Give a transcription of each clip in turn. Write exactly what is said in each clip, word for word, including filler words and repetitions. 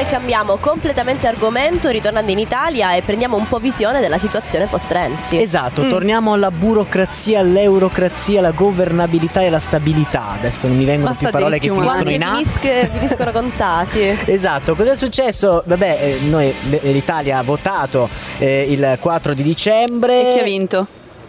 cambiamo completamente argomento ritornando in Italia e prendiamo un po' visione della situazione post-Renzi. Esatto, mm. torniamo alla burocrazia, all'eurocrazia, alla governabilità e alla stabilità. Adesso non mi vengono Basta più parole che finiscono Quando in A. Finische, finiscono con ta, sì. Esatto, cos'è successo? Vabbè, eh, noi l'Italia ha votato eh, il quattro di dicembre. E chi ha vinto?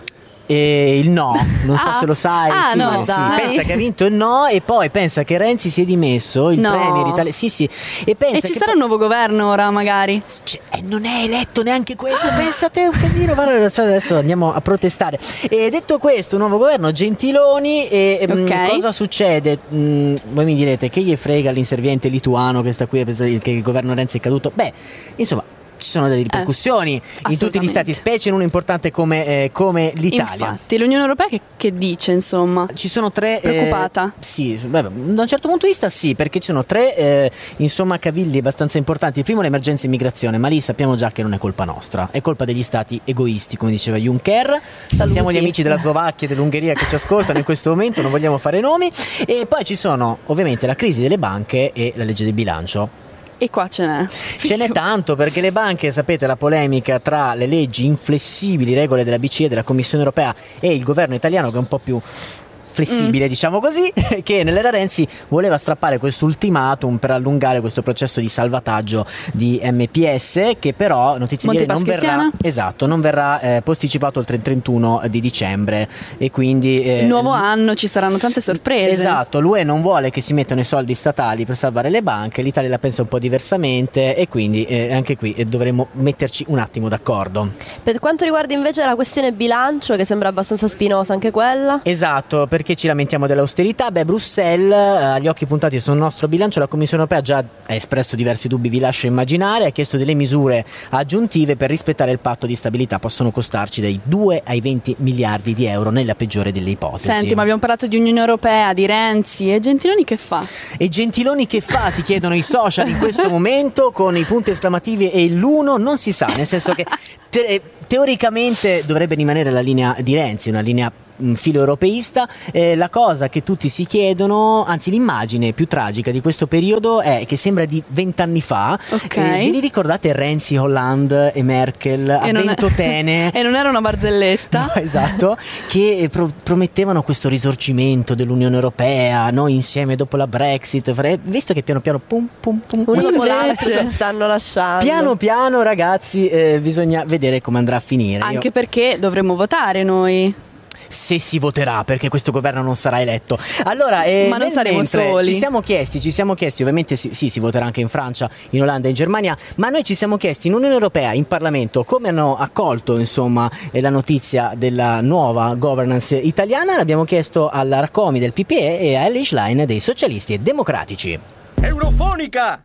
E il no, non so ah. se lo sai. Ah, sì, no, sì. dai. Pensa che ha vinto il no e poi pensa che Renzi si è dimesso, il no. premier italiano. Sì, sì. E, pensa e ci che sarà poi... un nuovo governo ora, magari. Cioè, eh, non è eletto neanche questo. Pensate, è un casino. Adesso andiamo a protestare. E detto questo, nuovo governo, Gentiloni. E okay. mh, cosa succede? Mh, voi mi direte che gli frega l'inserviente lituano che sta qui a pensare che il governo Renzi è caduto? Beh, insomma, ci sono delle ripercussioni eh, in tutti gli stati, specie in uno importante come, eh, come l'Italia. Infatti, l'Unione Europea che, che dice, insomma? Ci sono tre... Preoccupata? Eh, sì, beh, da un certo punto di vista sì, perché ci sono tre eh, insomma cavilli abbastanza importanti. Il primo, l'emergenza immigrazione, ma lì sappiamo già che non è colpa nostra, è colpa degli stati egoisti, come diceva Juncker. Salutiamo gli amici della Slovacchia e dell'Ungheria che ci ascoltano in questo momento, non vogliamo fare nomi. E poi ci sono ovviamente la crisi delle banche e la legge del bilancio. E qua ce n'è. Ce n'è tanto, perché le banche, sapete, la polemica tra le leggi inflessibili, regole della B C E, della Commissione Europea e il governo italiano che è un po' più flessibile, mm. diciamo così, che nell'era Renzi voleva strappare questo ultimatum per allungare questo processo di salvataggio di M P S, che però, notizie di ieri, non verrà esatto, non verrà eh, posticipato oltre il trentuno di dicembre e quindi eh, il nuovo anno ci saranno tante sorprese. Esatto, l'U E non vuole che si mettano i soldi statali per salvare le banche, l'Italia la pensa un po' diversamente e quindi eh, anche qui eh, dovremo metterci un attimo d'accordo. Per quanto riguarda invece la questione bilancio, che sembra abbastanza spinosa anche quella. Esatto, per perché ci lamentiamo dell'austerità? Beh, Bruxelles ha gli occhi puntati sul nostro bilancio, la Commissione Europea già ha espresso diversi dubbi, vi lascio immaginare, ha chiesto delle misure aggiuntive per rispettare il patto di stabilità, possono costarci dai due ai venti miliardi di euro nella peggiore delle ipotesi. Senti, ma abbiamo parlato di Unione Europea, di Renzi, e Gentiloni che fa? E Gentiloni che fa? Si chiedono i social in questo momento con i punti esclamativi e l'uno non si sa, nel senso che te- teoricamente dovrebbe rimanere la linea di Renzi, una linea filo europeista. Eh, la cosa che tutti si chiedono, anzi l'immagine più tragica di questo periodo è che sembra di vent'anni fa. Okay. Eh, vi ricordate Renzi, Hollande e Merkel a e Ventotene? È... e non era una barzelletta? No, esatto, che pro- promettevano questo risorgimento dell'Unione Europea, noi insieme dopo la Brexit, visto che piano piano pum pum pum uno dopo l'altro si stanno lasciando. Piano piano, ragazzi, eh, bisogna vedere come andrà a finire. Anche Io... perché dovremmo votare noi. Se si voterà, perché questo governo non sarà eletto. Allora, eh, ma non saremo soli. Ci siamo chiesti, ci siamo chiesti, ovviamente sì, sì, si voterà anche in Francia, in Olanda e in Germania, ma noi ci siamo chiesti in Unione Europea, in Parlamento, come hanno accolto insomma eh, la notizia della nuova governance italiana. L'abbiamo chiesto alla Raccomi del P P E e a Elly Schlein dei Socialisti e Democratici. Eurofonica!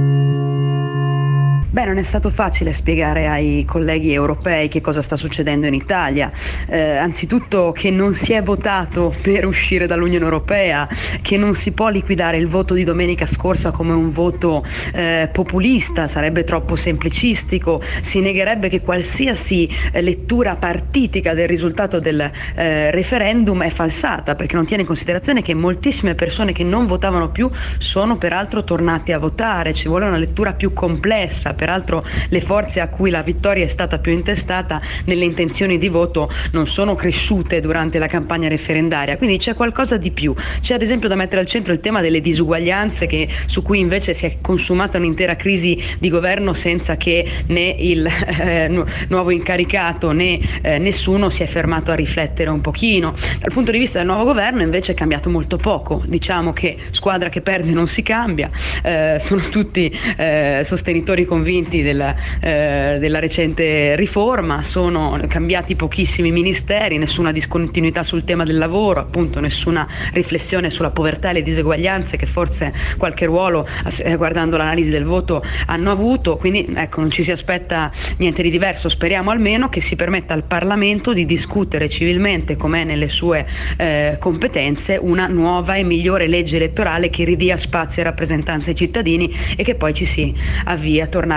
Beh, non è stato facile spiegare ai colleghi europei che cosa sta succedendo in Italia. Eh, anzitutto che non si è votato per uscire dall'Unione Europea, che non si può liquidare il voto di domenica scorsa come un voto eh, populista, sarebbe troppo semplicistico, si negherebbe che qualsiasi eh, lettura partitica del risultato del eh, referendum è falsata, perché non tiene in considerazione che moltissime persone che non votavano più sono peraltro tornate a votare. Ci vuole una lettura più complessa. Peraltro le forze a cui la vittoria è stata più intestata nelle intenzioni di voto non sono cresciute durante la campagna referendaria, quindi c'è qualcosa di più. C'è ad esempio da mettere al centro il tema delle disuguaglianze, che, su cui invece si è consumata un'intera crisi di governo senza che né il eh, nu- nuovo incaricato né eh, nessuno si è fermato a riflettere un pochino. Dal punto di vista del nuovo governo invece è cambiato molto poco, diciamo che squadra che perde non si cambia, eh, sono tutti eh, sostenitori convinti Della, eh, della recente riforma, sono cambiati pochissimi ministeri, nessuna discontinuità sul tema del lavoro, appunto nessuna riflessione sulla povertà e le diseguaglianze che forse qualche ruolo eh, guardando l'analisi del voto hanno avuto, quindi ecco, non ci si aspetta niente di diverso. Speriamo almeno che si permetta al Parlamento di discutere civilmente, com'è nelle sue eh, competenze, una nuova e migliore legge elettorale che ridia spazio e rappresentanza ai cittadini e che poi ci si avvia a tornare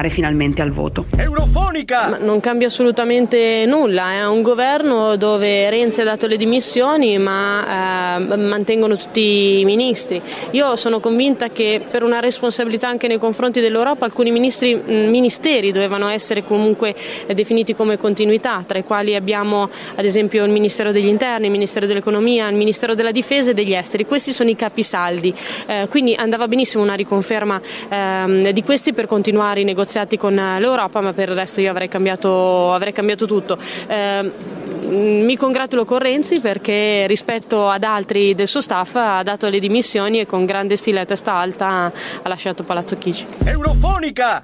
finalmente al voto. Eurofonica! Ma non cambia assolutamente nulla, è un governo dove Renzi ha dato le dimissioni ma eh, mantengono tutti i ministri. Io sono convinta che per una responsabilità anche nei confronti dell'Europa alcuni ministri, ministeri dovevano essere comunque definiti come continuità, tra i quali abbiamo ad esempio il Ministero degli Interni, il Ministero dell'Economia, il Ministero della Difesa e degli Esteri. Questi sono i capisaldi, eh, quindi andava benissimo una riconferma eh, di questi per continuare i negoziati con l'Europa, ma per il resto io avrei cambiato, avrei cambiato tutto. Eh, mi congratulo con Renzi perché rispetto ad altri del suo staff ha dato le dimissioni e con grande stile e testa alta ha lasciato Palazzo Chigi. Eurofonica!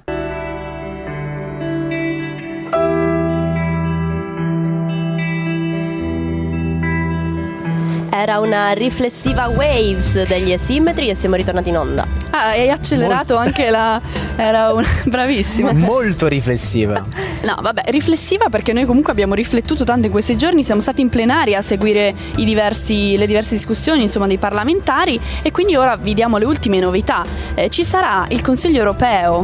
Era una riflessiva Waves degli Asimmetri e siamo ritornati in onda. Ah, hai accelerato Molto. anche la... Era un... bravissima. Molto riflessiva. No, vabbè, riflessiva perché noi comunque abbiamo riflettuto tanto in questi giorni, siamo stati in plenaria a seguire i diversi, le diverse discussioni, insomma, dei parlamentari, e quindi ora vi diamo le ultime novità. Eh, ci sarà il Consiglio europeo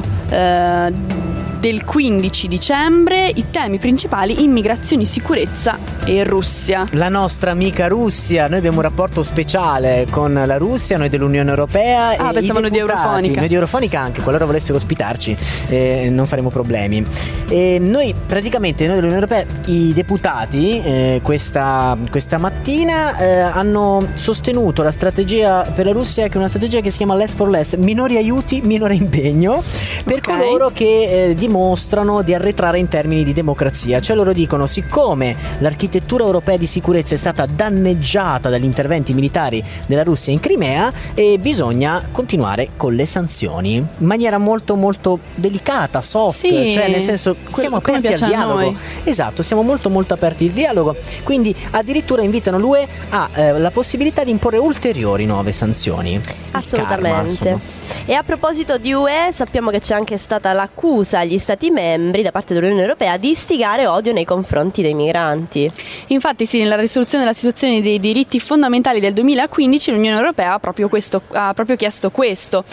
eh, del quindici dicembre, i temi principali: immigrazione, sicurezza e Russia. La nostra amica Russia, noi abbiamo un rapporto speciale con la Russia, noi dell'Unione Europea. Ah, e pensavano di Eurofonica. Noi di Eurofonica anche, qualora volessero ospitarci, eh, non faremo problemi. E noi praticamente, noi dell'Unione Europea, i deputati eh, questa, questa mattina eh, hanno sostenuto la strategia per la Russia, che è una strategia che si chiama Less for Less, minori aiuti, minore impegno, per okay. coloro che eh, dimostrano di arretrare in termini di democrazia. Cioè loro dicono: siccome l'architettura europea di sicurezza è stata danneggiata dagli interventi militari della Russia in Crimea, eh, bisogna continuare con le sanzioni in maniera molto molto delicata, soft, sì, cioè nel senso siamo aperti al dialogo. Esatto, siamo molto molto aperti al dialogo, quindi addirittura invitano l'U E a eh, la possibilità di imporre ulteriori nuove sanzioni. Assolutamente. Karma, e a proposito di U E, sappiamo che c'è anche stata l'accusa agli Stati membri da parte dell'Unione Europea di istigare odio nei confronti dei migranti. Infatti sì, nella risoluzione della situazione dei diritti fondamentali del duemilaquindici l'Unione Europea ha proprio, questo, ha proprio chiesto questo,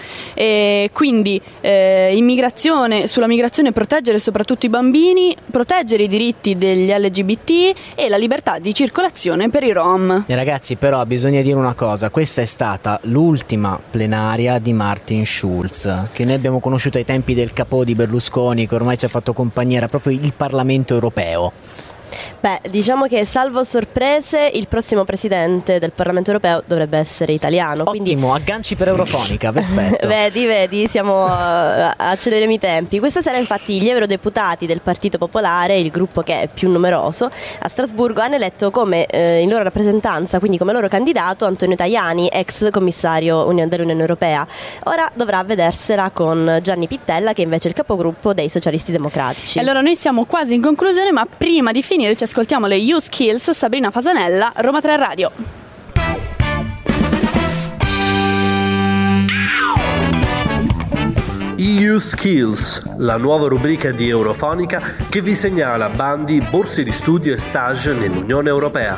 e quindi eh, immigrazione, sulla migrazione proteggere soprattutto i bambini, proteggere i diritti degli L G B T e la libertà di circolazione per i Rom. E ragazzi, però bisogna dire una cosa: questa è stata l'ultima plenaria di Martin Schulz, che noi abbiamo conosciuto ai tempi del capo di Berlusconi, che ormai ci ha fatto compagnia, era proprio il Parlamento europeo. Beh, diciamo che salvo sorprese il prossimo presidente del Parlamento europeo dovrebbe essere italiano. Ottimo, quindi... agganci per Eurofonica, perfetto. Vedi, vedi, siamo uh, acceleriamo i tempi. Questa sera infatti gli eurodeputati del Partito Popolare, il gruppo che è più numeroso a Strasburgo, hanno eletto come eh, in loro rappresentanza, quindi come loro candidato, Antonio Tajani, ex commissario Unione dell'Unione Europea. Ora dovrà vedersela con Gianni Pittella, che è invece il capogruppo dei Socialisti Democratici. Allora noi siamo quasi in conclusione, ma prima di finire ci ascoltiamo le U Skills, Sabrina Fasanella, Roma tre Radio. E U Skills, la nuova rubrica di Eurofonica che vi segnala bandi, borse di studio e stage nell'Unione Europea.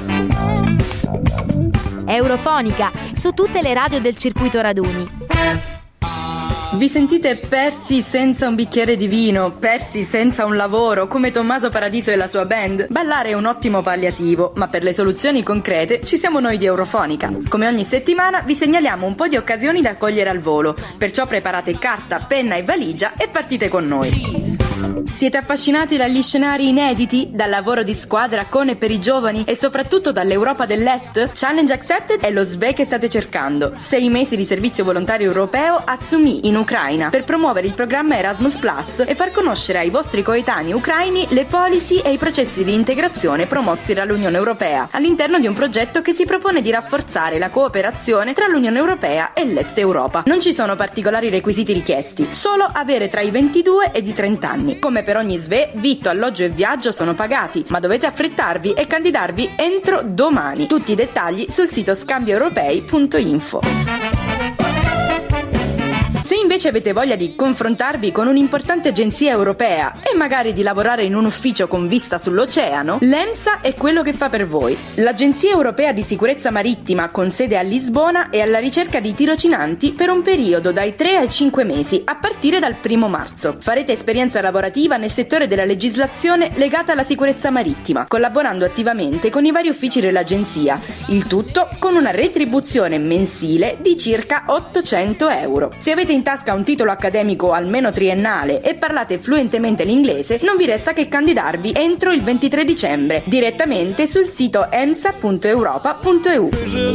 Eurofonica, su tutte le radio del circuito raduni. Vi sentite persi senza un bicchiere di vino, persi senza un lavoro, come Tommaso Paradiso e la sua band? Ballare è un ottimo palliativo, ma per le soluzioni concrete ci siamo noi di Eurofonica. Come ogni settimana vi segnaliamo un po' di occasioni da cogliere al volo, perciò preparate carta, penna e valigia e partite con noi. Siete affascinati dagli scenari inediti, dal lavoro di squadra con e per i giovani e soprattutto dall'Europa dell'Est? Challenge Accepted è lo S V E che state cercando. Sei mesi di servizio volontario europeo a Sumy in Ucraina per promuovere il programma Erasmus Plus e far conoscere ai vostri coetanei ucraini le policy e i processi di integrazione promossi dall'Unione Europea all'interno di un progetto che si propone di rafforzare la cooperazione tra l'Unione Europea e l'Est Europa. Non ci sono particolari requisiti richiesti, solo avere tra i ventidue ed i trenta anni. Come per ogni S V E, vitto, alloggio e viaggio sono pagati, ma dovete affrettarvi e candidarvi entro domani. Tutti i dettagli sul sito scambioeuropei punto info. Se invece invece avete voglia di confrontarvi con un'importante agenzia europea e magari di lavorare in un ufficio con vista sull'oceano, l'EMSA è quello che fa per voi. L'Agenzia Europea di Sicurezza Marittima, con sede a Lisbona, è alla ricerca di tirocinanti per un periodo dai tre ai cinque mesi, a partire dal primo marzo. Farete esperienza lavorativa nel settore della legislazione legata alla sicurezza marittima, collaborando attivamente con i vari uffici dell'agenzia, il tutto con una retribuzione mensile di circa ottocento euro. Se avete in tasca un titolo accademico almeno triennale e parlate fluentemente l'inglese, non vi resta che candidarvi entro il ventitré dicembre, direttamente sul sito emsa punto europa punto e u.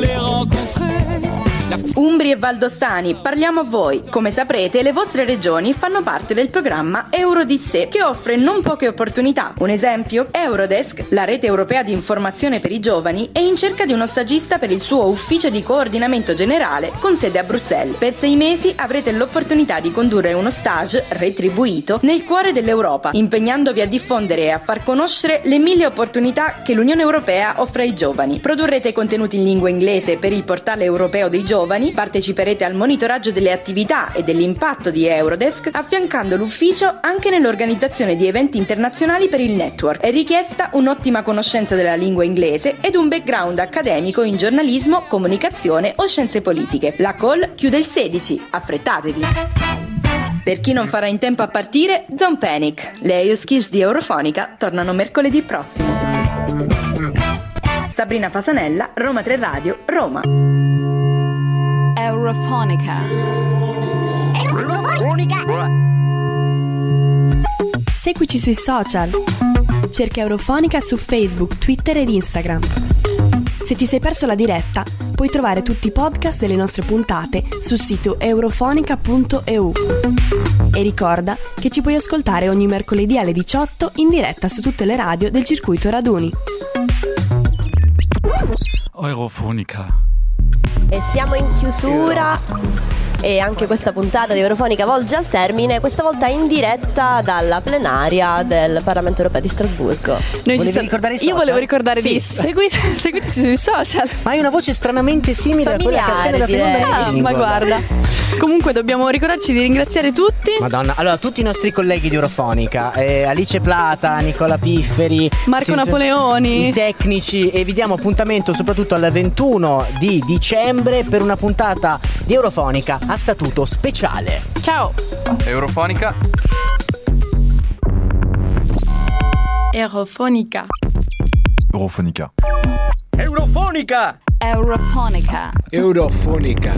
Umbri e Valdostani, parliamo a voi. Come saprete, le vostre regioni fanno parte del programma Eurodissé, che offre non poche opportunità. Un esempio? Eurodesk, la rete europea di informazione per i giovani, è in cerca di uno stagista per il suo ufficio di coordinamento generale con sede a Bruxelles. Per sei mesi avrete l'opportunità di condurre uno stage retribuito nel cuore dell'Europa, impegnandovi a diffondere e a far conoscere le mille opportunità che l'Unione Europea offre ai giovani. Produrrete contenuti in lingua inglese per il portale europeo dei giovani, parteciperete al monitoraggio delle attività e dell'impatto di Eurodesk, affiancando l'ufficio anche nell'organizzazione di eventi internazionali per il network. È richiesta un'ottima conoscenza della lingua inglese ed un background accademico in giornalismo, comunicazione o scienze politiche. La call chiude il sedici, affrettatevi! Per chi non farà in tempo a partire, don't panic. Le E U Skills di Eurofonica tornano mercoledì prossimo. Sabrina Fasanella, Roma tre Radio, Roma. Eurofonica. Eurofonica. Seguici sui social. Cerca Eurofonica su Facebook, Twitter ed Instagram. Se ti sei perso la diretta, puoi trovare tutti i podcast delle nostre puntate sul sito eurofonica punto e u. E ricorda che ci puoi ascoltare ogni mercoledì alle diciotto in diretta su tutte le radio del circuito Raduni. Eurofonica. E siamo in chiusura e anche questa puntata di Eurofonica volge al termine, questa volta in diretta dalla plenaria del Parlamento Europeo di Strasburgo. Noi Volevi sta... ricordare i social? Io volevo ricordare sì. di seguite, seguiteci sui social. Ma hai una voce stranamente simile familiare, a quella che appena da te Ah, ma guarda. Comunque dobbiamo ricordarci di ringraziare tutti. Madonna, allora tutti i nostri colleghi di Eurofonica, eh, Alice Plata, Nicola Pifferi, Marco tutti- Napoleoni, i tecnici, e vi diamo appuntamento soprattutto al ventuno di dicembre per una puntata di Eurofonica a statuto speciale. ciao. Eurofonica. Eurofonica. Eurofonica. Eurofonica! Eurofonica. Eurofonica.